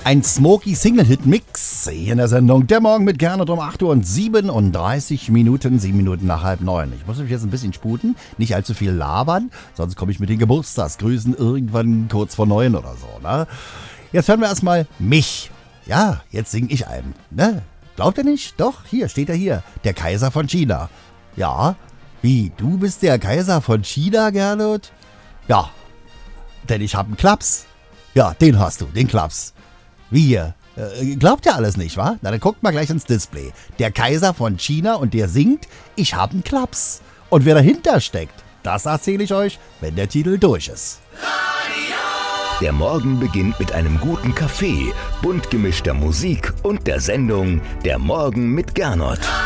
Ein Smoky Single-Hit-Mix hier in der Sendung Der Morgen mit Gernot um 8 Uhr und 37 Minuten, 7 Minuten nach 8:30. Ich muss mich jetzt ein bisschen sputen, nicht allzu viel labern, sonst komme ich mit den Geburtstagsgrüßen irgendwann kurz vor 9 oder so. Ne? Jetzt hören wir erstmal mich. Ja, jetzt singe ich einen. Ne? Glaubt ihr nicht? Doch, hier steht er hier. Der Kaiser von China. Ja, wie, du bist der Kaiser von China, Gernot? Ja, denn ich habe einen Klaps. Ja, den hast du, den Klaps. Wie hier? Glaubt ihr alles nicht, wa? Na, dann guckt mal gleich ins Display. Der Kaiser von China und der singt, ich hab einen Klaps. Und wer dahinter steckt, das erzähle ich euch, wenn der Titel durch ist. Der Morgen beginnt mit einem guten Kaffee, bunt gemischter Musik und der Sendung Der Morgen mit Gernot.